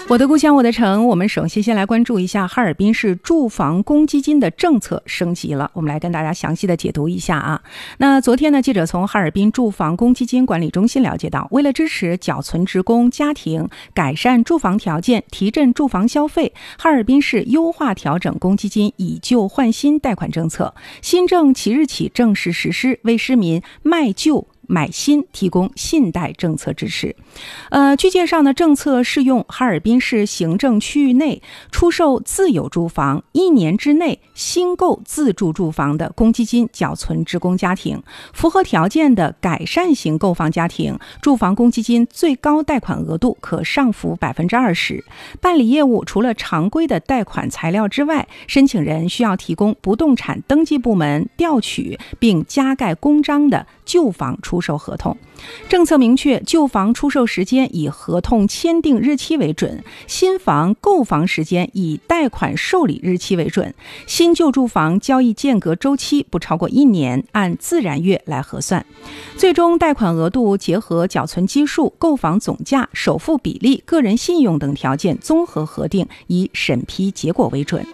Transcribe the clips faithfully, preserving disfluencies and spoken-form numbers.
我的故乡我的城，我们首先先来关注一下哈尔滨市住房公积金的政策升级了，我们来跟大家详细的解读一下啊。那昨天呢，记者从哈尔滨住房公积金管理中心了解到，为了支持缴存职工家庭改善住房条件，提振住房消费，哈尔滨市优化调整公积金以旧换新贷款政策，新政即日起正式实施，为市民卖旧买新提供信贷政策支持。呃，据介绍呢，政策适用哈尔滨市行政区域内出售自有住房一年之内新购自住住房的公积金缴存职工家庭，符合条件的改善型购房家庭，住房公积金最高贷款额度可上浮百分之二十。办理业务除了常规的贷款材料之外，申请人需要提供不动产登记部门调取并加盖公章的旧房出售合同。政策明确，旧房出售时间以合同签订日期为准，新房购房时间以贷款受理日期为准，新旧住房交易间隔周期不超过一年，按自然月来核算。最终贷款额度结合缴存基数、购房总价、首付比例、个人信用等条件综合核定，以审批结果为准。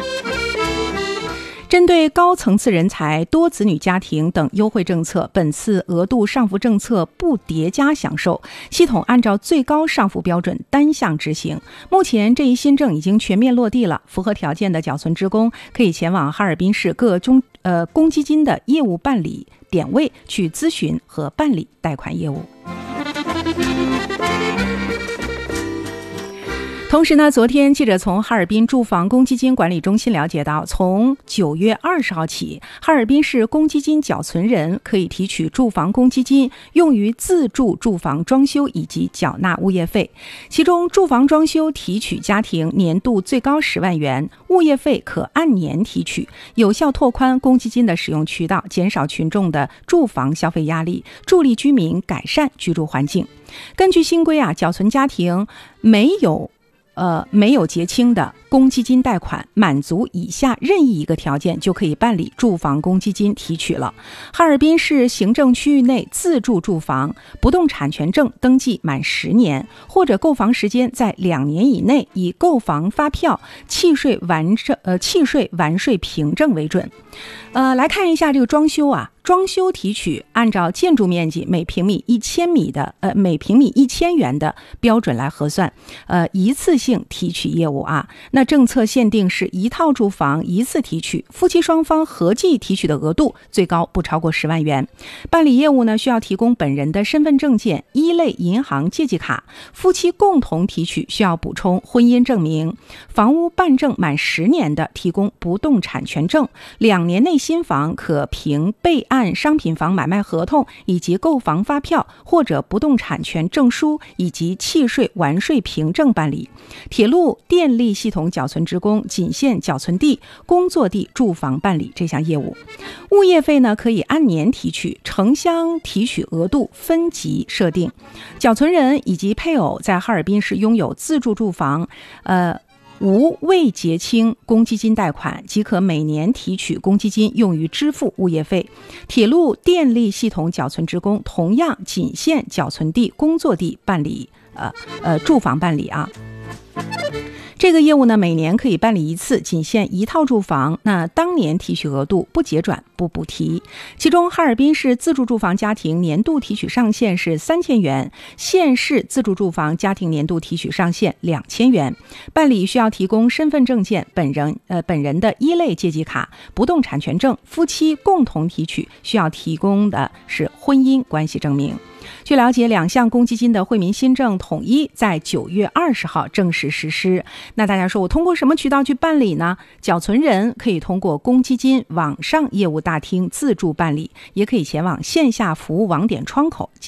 针对高层次人才、多子女家庭等优惠政策，本次额度上浮政策不叠加享受，系统按照最高上浮标准单项执行。目前这一新政已经全面落地了，符合条件的缴存职工可以前往哈尔滨市各中呃公积金的业务办理点位去咨询和办理贷款业务。同时呢，昨天记者从哈尔滨住房公积金管理中心了解到，从九月二十号起，哈尔滨市公积金缴存人可以提取住房公积金用于自住住房装修以及缴纳物业费。其中住房装修提取家庭年度最高十万元，物业费可按年提取，有效拓宽公积金的使用渠道，减少群众的住房消费压力，助力居民改善居住环境。根据新规啊，缴存家庭没有呃，没有结清的公积金贷款，满足以下任意一个条件就可以办理住房公积金提取了。哈尔滨市行政区域内自住住房不动产权证登记满十年，或者购房时间在两年以内，以购房发票、契税完证呃契税完税凭证为准。呃，来看一下这个装修啊。装修提取按照建筑面积每平米一千米的呃每平米一千元的标准来核算，呃一次性提取业务啊。那政策限定是一套住房一次提取，夫妻双方合计提取的额度最高不超过十万元。办理业务呢，需要提供本人的身份证件、一类银行借记卡，夫妻共同提取需要补充婚姻证明。房屋办证满十年的提供不动产权证，两年内新房可凭备案按商品房买卖合同以及购房发票或者不动产权证书以及契税完税凭证办理。铁路电力系统缴存职工仅限缴存地、工作地住房办理这项业务。物业费呢，可以按年提取，城乡提取额度分级设定。缴存人以及配偶在哈尔滨市拥有自住住房，呃无未结清公积金贷款，即可每年提取公积金用于支付物业费。铁路电力系统缴存职工同样仅限缴存地、工作地办理呃呃住房办理啊。这个业务呢，每年可以办理一次，仅限一套住房，那当年提取额度不结转不补提。其中哈尔滨市自住住房家庭年度提取上限是三千元，县市自住住房家庭年度提取上限两千元。办理需要提供身份证件、本人呃本人的一类借记卡、不动产权证，夫妻共同提取需要提供的是婚姻关系证明。据了解，两项公积金的惠民新政统一在九月二十号正式实施。那大家说，我通过什么渠道去办理呢？缴存人可以通过公积金网上业务大厅自助办理，也可以前往线下服务网点窗口